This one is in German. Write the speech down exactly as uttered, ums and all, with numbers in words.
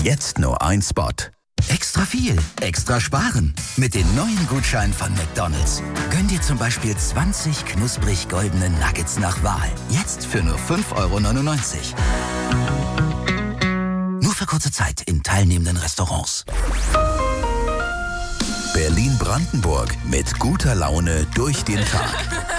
Jetzt nur ein Spot. Extra viel, extra sparen. Mit den neuen Gutscheinen von McDonald's. Gönn dir zum Beispiel zwanzig knusprig goldene Nuggets nach Wahl. Jetzt für nur fünf Euro neunundneunzig. Nur für kurze Zeit in teilnehmenden Restaurants. Berlin-Brandenburg mit guter Laune durch den Tag.